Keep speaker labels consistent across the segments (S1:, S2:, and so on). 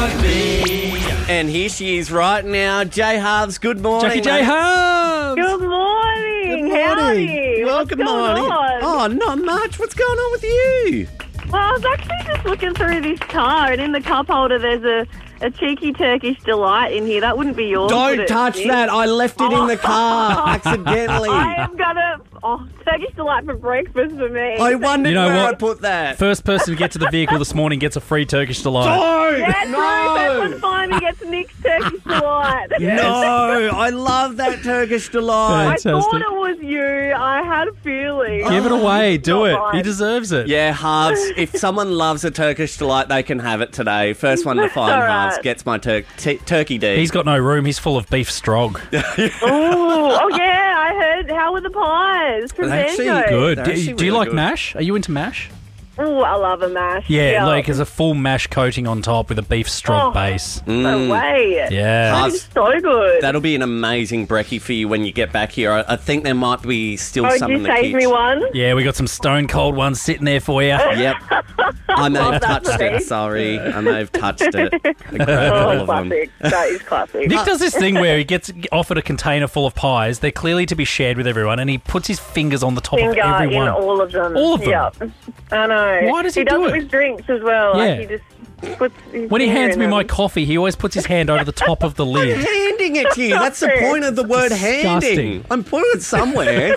S1: And here she is right now, Jay Halves. Good morning,
S2: Jackie J. Halves.
S3: Good morning. Howdy.
S1: Welcome,
S3: What's going
S1: morning.
S3: on?
S1: Oh, not much. What's going on with you?
S3: Well, I was actually just looking through this car, and in the cup holder there's a cheeky Turkish delight in here. That wouldn't be yours, would
S1: Don't
S3: it,
S1: touch
S3: Nick?
S1: that. I left it in the car accidentally.
S3: I am gonna Turkish delight for breakfast for me.
S1: I wondered
S2: You know
S1: where
S2: what?
S1: I put that.
S2: First person to get to the vehicle this morning gets a free Turkish delight.
S1: Don't!
S3: yeah,
S1: no!
S3: That's what's fine. He gets Nick's Turkish delight.
S1: No! I love that Turkish delight.
S3: I
S2: Fantastic.
S3: thought it was you. I had a feeling.
S2: Give it away. Do it.
S3: Not
S2: He
S3: mine.
S2: deserves it.
S1: Yeah, Halves, if someone loves a Turkish delight, they can have it today. First one to find
S3: All
S1: Halves
S3: right.
S1: gets my turkey D.
S2: He's got no room. He's full of beef strog.
S3: Oh, yeah, I heard. How were the pies from
S1: They're actually
S3: Banjo?
S2: Good.
S1: They're
S2: Do,
S1: actually
S2: do you
S1: really
S2: like
S1: good.
S2: mash? Are you into mash?
S3: Oh, I love a mash.
S2: Yeah, like there's a full mash coating on top with a beef strog
S3: Oh.
S2: base.
S3: No way.
S2: Yeah.
S1: Halves,
S3: It's so good.
S1: that'll be an amazing brekkie for you when you get back here. I think there might be still
S3: Oh,
S1: some
S3: did
S1: in
S3: you
S1: the
S3: save me
S1: kitchen.
S3: one?
S2: Yeah, we got some stone cold ones sitting there for you.
S1: Yep. I may have
S3: Love that
S1: touched
S3: for
S1: it.
S3: me.
S1: Sorry. I may have touched it. I grabbed all
S3: Oh,
S1: of them.
S3: classic. That is classic.
S2: Nick does this thing where he gets offered a container full of pies. They're clearly to be shared with everyone, and he puts his fingers on the top of
S3: Finger
S2: every
S3: in
S2: one.
S3: all of them.
S2: All of them?
S3: Yep. I know.
S2: Why does he
S3: does
S2: do
S3: it
S2: it?
S3: with drinks as well.
S2: Yeah.
S3: Like he just puts his
S2: When he
S3: finger
S2: hands
S3: in
S2: me my
S3: them.
S2: coffee, he always puts his hand over the top of the lid.
S1: Handing it to you. That's the point of the word
S2: Disgusting.
S1: handing. I'm putting it somewhere.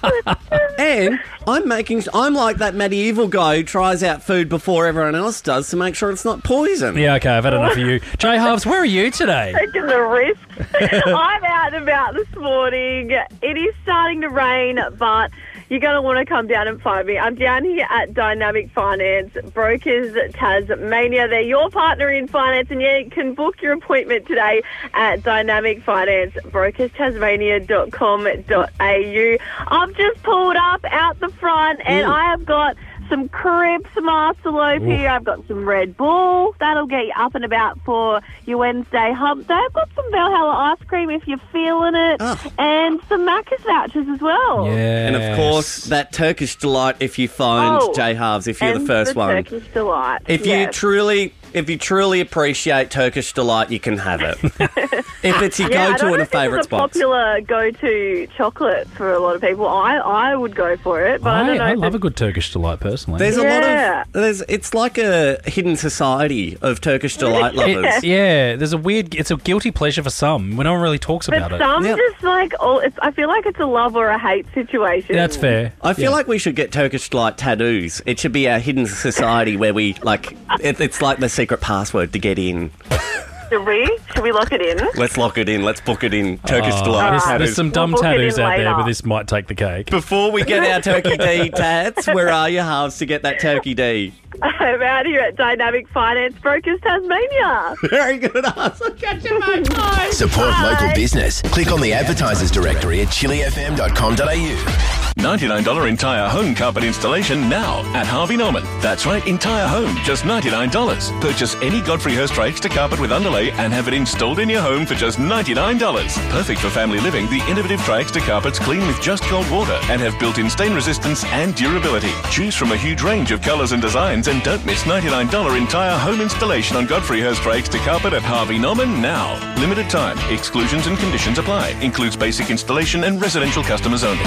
S1: And I'm like that medieval guy who tries out food before everyone else does to make sure it's not poison.
S2: Yeah, okay, I've had enough of you. Jay Halves, where are you today?
S3: Taking the risk. I'm out and about this morning. It is starting to rain, but you're going to want to come down and find me. I'm down here at Dynamic Finance, Brokers Tasmania. They're your partner in finance, and you can book your appointment today at Dynamic Finance, brokerstasmania.com.au. I've just pulled up out the front, and I have got some crepes masterloaf here. I've got some Red Bull. That'll get you up and about for your Wednesday hump day. I've got some Valhalla ice cream if you're feeling it. And some Macca's vouchers as well.
S2: Yeah.
S1: And of course, that Turkish delight if you phoned
S3: Oh,
S1: Jay Halves, if you're
S3: and
S1: the first
S3: the
S1: one.
S3: Turkish delight.
S1: If you truly appreciate Turkish delight, you can have it. If it's your
S3: I
S1: go-to
S3: don't
S1: in
S3: know
S1: a
S3: if this is
S1: favourite
S3: a
S1: spot.
S3: popular go-to chocolate for a lot of people. I would go for it, but I don't know.
S2: I
S3: if
S2: love a
S3: it's-
S2: good Turkish delight, personally.
S1: There's
S3: Yeah.
S1: a lot of it's like a hidden society of Turkish delight lovers.
S2: There's it's a guilty pleasure for some. No one really talks
S3: But
S2: about it.
S3: some
S1: Yep.
S3: just like, I feel like it's a love or a hate situation.
S2: That's fair.
S1: I feel
S2: Yeah.
S1: like we should get Turkish delight tattoos. It should be our hidden society where we it's like the secret password to get in.
S3: Should we lock it in?
S1: Let's lock it in. Let's book it in. Turkish
S2: Oh,
S1: delight
S2: there's
S1: tattoos.
S2: some dumb
S3: We'll book it
S2: tattoos
S3: in
S2: out there,
S3: later.
S2: but this might take the cake.
S1: Before we get our Turkey D tats, where are you, Halves, to get that Turkey D?
S3: I'm out here at Dynamic Finance, Brokers Tasmania.
S1: Very good, Halves. I'll catch you, mate. Bye.
S4: Support
S3: Bye.
S4: local business. Click on the advertisers directory at chilifm.com.au.
S5: $99 entire home carpet installation now at Harvey Norman. That's right, entire home, just $99. Purchase any Godfrey Hirst Extra carpet with underlay and have it installed in your home for just $99. Perfect for family living, the innovative Tri-Extra carpets clean with just cold water and have built-in stain resistance and durability. Choose from a huge range of colours and designs and don't miss $99 entire home installation on Godfrey Hirst Extra carpet at Harvey Norman now. Limited time. Exclusions and conditions apply. Includes basic installation and residential customers only.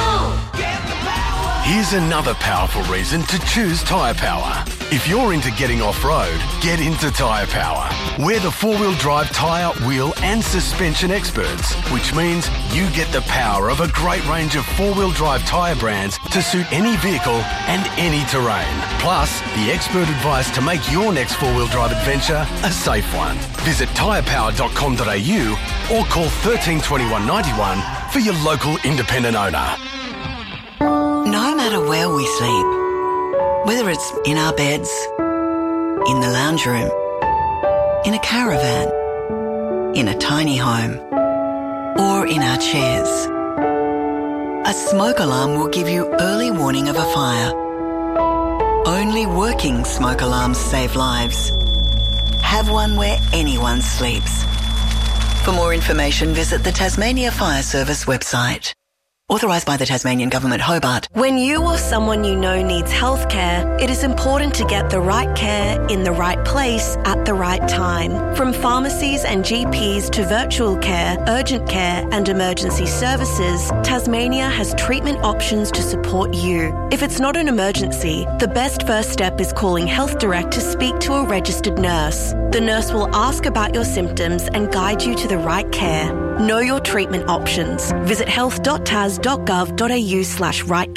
S4: Here's another powerful reason to choose Tyre Power. If you're into getting off-road, get into Tyre Power. We're the four-wheel drive tyre, wheel and suspension experts, which means you get the power of a great range of four-wheel drive tyre brands to suit any vehicle and any terrain. Plus, the expert advice to make your next four-wheel drive adventure a safe one. Visit tyrepower.com.au or call 13 21 91 for your local independent owner.
S6: No matter where we sleep, whether it's in our beds, in the lounge room, in a caravan, in a tiny home, or in our chairs, a smoke alarm will give you early warning of a fire. Only working smoke alarms save lives. Have one where anyone sleeps. For more information, visit the Tasmania Fire Service website. Authorised by the Tasmanian Government, Hobart.
S7: When you or someone you know needs healthcare, it is important to get the right care in the right place at the right time. From pharmacies and GPs to virtual care, urgent care and emergency services, Tasmania has treatment options to support you. If it's not an emergency, the best first step is calling Health Direct to speak to a registered nurse. The nurse will ask about your symptoms and guide you to the right care. Know your treatment options. Visit health.tas.gov.au/right